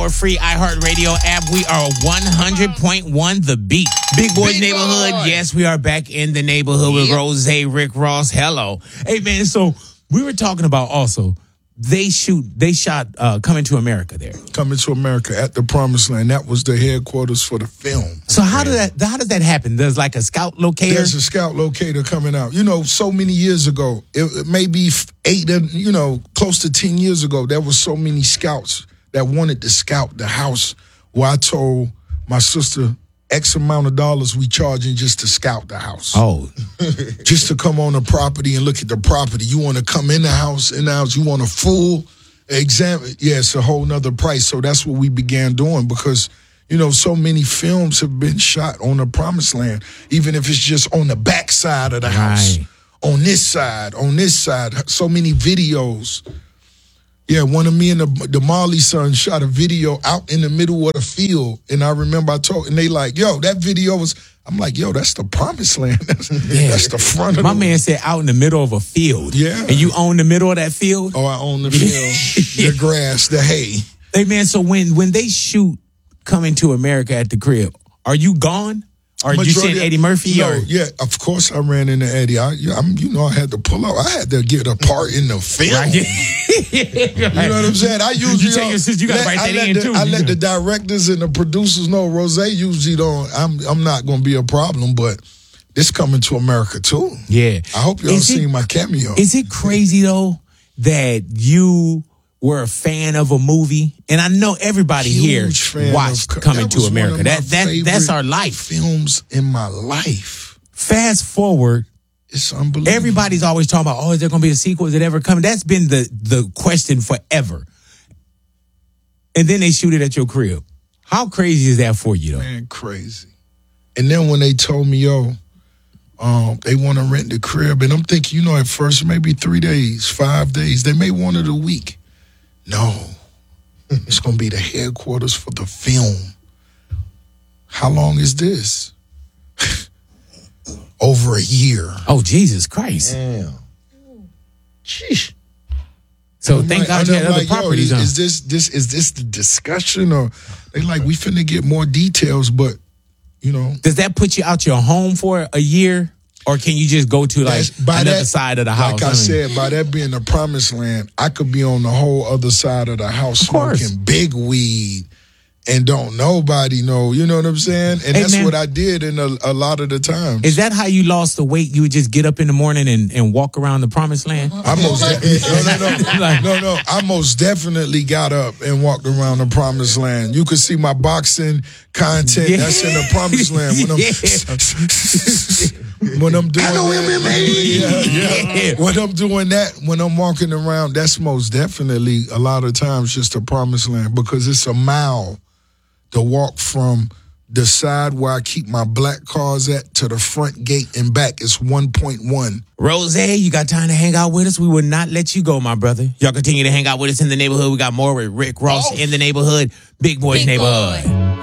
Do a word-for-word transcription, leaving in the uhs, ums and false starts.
our free iHeartRadio app. We are one hundred point one The Beat. Big Boys Big Neighborhood. boy. Yes, we are back in the neighborhood with Yep. Rose, Rick Ross. Hello. Hey, man, so we were talking about also, they shoot, they shot uh, Coming to America there. Coming to America at the Promised Land. That was the headquarters for the film. So how did that, how does that happen? There's like a scout locator? There's a scout locator coming out. You know, so many years ago, it, it maybe eight, you know, close to ten years ago, there was so many scouts that wanted to scout the house where I told my sister X amount of dollars we charging just to scout the house. Oh. Just to come on the property and look at the property. You want to come in the house, in the house, you want a full exam. Yeah, it's a whole nother price. So that's what we began doing because, you know, so many films have been shot on the Promised Land, even if it's just on the back side of the house, Right. on this side, on this side. So many videos. Yeah, one of me and the, the Marley sons shot a video out in the middle of the field. And I remember I told, and they like, yo, that video was, I'm like, yo, that's the Promised Land. That's, Yeah. that's the front of My the man said out in the middle of a field. Yeah. And you own the middle of that field? Oh, I own the field, the grass, the hay. Hey, man, so when, when they shoot Coming to America at the crib, are you gone? Or you Majority send of- Eddie Murphy? No, or? yeah, of course I ran into Eddie. I, yeah, I'm, you know, I had to pull up. I had to get a part in the film. Right. You know what I'm saying? I usually You take your sister, you gotta let- write I that let in, the, too. I You let know. the directors and the producers know. Rose usually don't. I'm I'm not going to be a problem, but this Coming to America too. Yeah. I hope y'all Is it- seen my cameo. Is it crazy, though, that you were a fan of a movie? And I know everybody here Huge fan watched of- Coming that to was one America. of That my that That's favorite our life. Films in my life. Fast forward, It's unbelievable. everybody's always talking about, oh, is there going to be a sequel? Is it ever coming? That's been the, the question forever. And then they shoot it at your crib. How crazy is that for you, though? Man, crazy. And then when they told me, yo, um, they want to rent the crib, and I'm thinking, you know, at first maybe three days, five days. They may want it a week. No, it's going to be the headquarters for the film. How long is this? Over a year. Oh, Jesus Christ. Damn. Sheesh. So I'm thank like- God and you I'm had other like, yo, properties is, on. is this this is this the discussion, or they like we finna get more details, but you know. Does that put you out your home for a year? Or can you just go to like That's- by another that- side of the house? Like I, mean, said, by that being the Promised Land, I could be on the whole other side of the house course. smoking big weed and don't nobody know. You know what I'm saying? And Hey, that's man. what I did in a, a lot of the times. is that how you lost the weight? You would just get up in the morning and, and walk around the promised land? I most de- no, no, no, no, no. I most definitely got up and walked around the Promised Land. You could see my boxing content. Yeah. That's in the Promised Land. When I'm, when I'm doing that, yeah, yeah. When I'm doing that, when I'm walking around, that's most definitely a lot of times just the Promised Land because it's a mile to walk from the side where I keep my black cars at to the front gate and back. It's one point one. Rose, you got time to hang out with us? We will not let you go, my brother. Y'all continue to hang out with us in the neighborhood. We got more with Rick Ross Oh. in the neighborhood. Big Boys Big Neighborhood. boy.